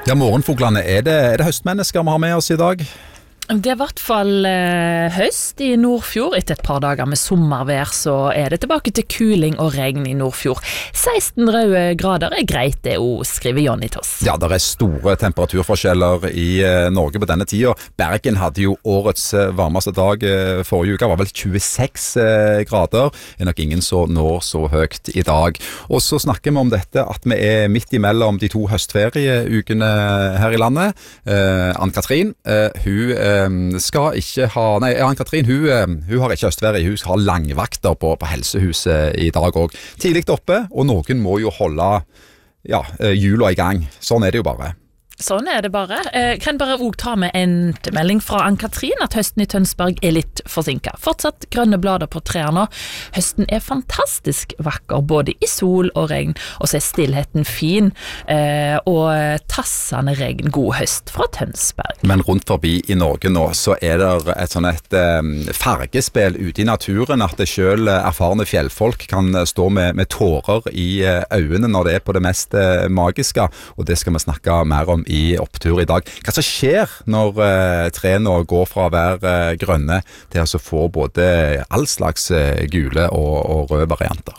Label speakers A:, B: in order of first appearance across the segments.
A: Ja, morgenfoglene, er det høstmennesker vi har med oss I dag?
B: Det I hvert fall høst I Nordfjord. Etter et par dager med sommervær så det tilbake til kuling og regn I Nordfjord. 16 røde grader greit det skriver Jonny Toss.
A: Ja, det store temperaturforskjeller I Norge på denne tida. Bergen hadde jo årets varmeste dag forrige uke, var vel 26 grader. Det nok ingen som når så høyt I dag. Og så snakker vi om dette at vi midt imellom de to høstferieukene her I landet. Ann-Katrin, hun skal ikke ha, Ann-Katrin, hun har ikke høstferie, hun skal ha langvakter på helsehuset I dag også. Tidlig oppe, og noen må jo holde jula I gang. Sånn det jo bare.
B: Sånn det bare. Kan bare også ta med en melding fra Ann-Katrin at høsten I Tønsberg litt forsinket. Fortsatt grønne blader på trærne. Høsten fantastisk vakker, både I sol og regn, og så stillheten fin, og tassende regn, god høst fra Tønsberg.
A: Men rundt forbi I Norge nå, så det et sånn fargespill ute I naturen, at det selv erfarne fjellfolk kan stå med tårer I øynene når det på det mest magiske, og det skal vi snakke mer om I opptur I dag. Hva som skjer når trærne går fra å være grønne til å få både all slags gule og røde varianter?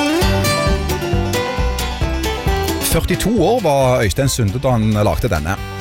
A: 42 år var Øystein Sunde da han lagde denne.